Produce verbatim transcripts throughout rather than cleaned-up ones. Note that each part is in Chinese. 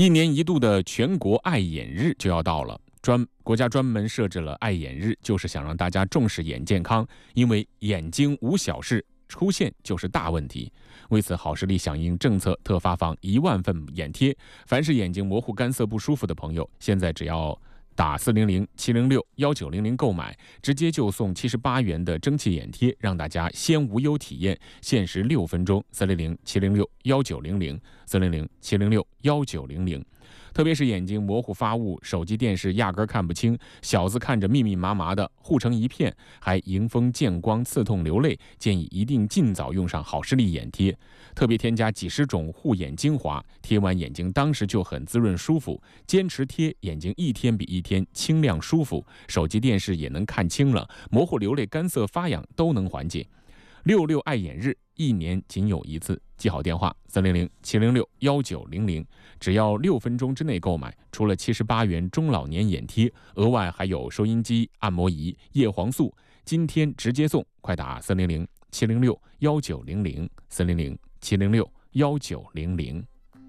一年一度的全国爱眼日就要到了，专国家专门设置了爱眼日，就是想让大家重视眼健康，因为眼睛无小事，出现就是大问题。为此，好视力响应政策，特发放一万份眼贴。凡是眼睛模糊、干涩不舒服的朋友，现在只要打四零零七零六幺九零零购买，直接就送七十八元的蒸汽眼贴，让大家先无忧体验，限时六分钟。三零零七零六幺九零零三零零七零六幺九零零。特别是眼睛模糊发雾，手机电视压根看不清，小字看着密密麻麻的，糊成一片，还迎风见光，刺痛流泪，建议一定尽早用上好视力眼贴。特别添加几十种护眼精华，贴完眼睛当时就很滋润舒服，坚持贴，眼睛一天比一天清亮舒服，手机电视也能看清了，模糊流泪、干涩发痒都能缓解。六六爱眼日，一年仅有一次，记好电话三零零七零六幺九零零，只要六分钟之内购买，除了七十八元中老年眼贴，额外还有收音机、按摩仪、叶黄素，今天直接送，快打三零零七零六幺九零零三零零七零六幺九零零。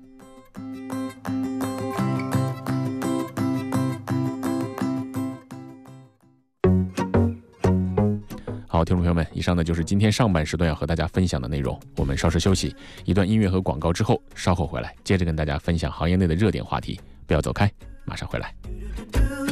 好，听众朋友们，以上呢就是今天上半时段要和大家分享的内容。我们稍事休息，一段音乐和广告之后，稍后回来，接着跟大家分享行业内的热点话题。不要走开，马上回来。